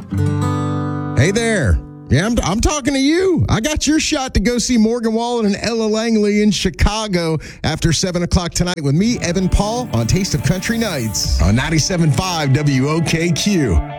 Hey there. Yeah, I'm talking to you. I got your shot to go see Morgan Wallen and Ella Langley in Chicago after 7 o'clock tonight with me, Evan Paul, on Taste of Country Nights on 97.5 WOKQ.